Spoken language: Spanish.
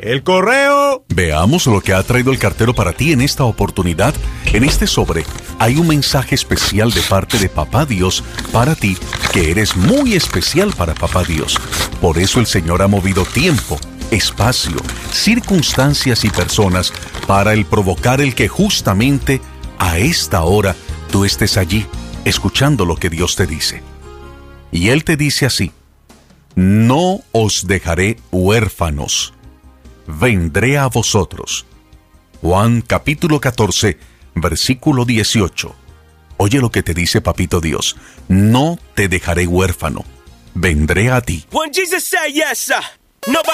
¡El correo! Veamos lo que ha traído el cartero para ti en esta oportunidad. En este sobre hay un mensaje especial de parte de Papá Dios para ti, que eres muy especial para Papá Dios. Por eso el Señor ha movido tiempo, espacio, circunstancias y personas para el provocar el que justamente a esta hora tú estés allí, escuchando lo que Dios te dice. Y Él te dice así: no os dejaré huérfanos, vendré a vosotros. Juan capítulo 14, versículo 18. Oye lo que te dice Papito Dios: no te dejaré huérfano, vendré a ti. When Jesus said yes, nobody